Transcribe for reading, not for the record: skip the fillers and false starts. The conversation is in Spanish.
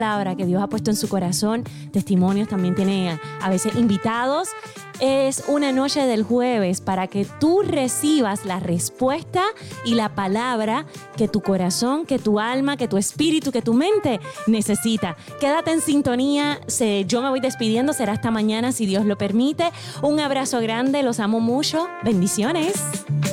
palabra que Dios ha puesto en su corazón, testimonios, también tiene a veces invitados. Es una noche del jueves para que tú recibas la respuesta y la palabra que tu corazón, que tu alma, que tu espíritu, que tu mente necesita. Quédate en sintonía. Yo me voy despidiendo. Será hasta mañana si Dios lo permite. Un abrazo grande. Los amo mucho. Bendiciones.